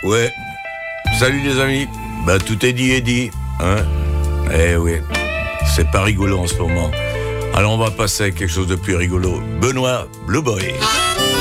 Ouais. Salut les amis. Bah tout est dit et dit, hein. Eh oui. C'est pas rigolo en ce moment. Alors on va passer à quelque chose de plus rigolo. Benoît Blue Boy.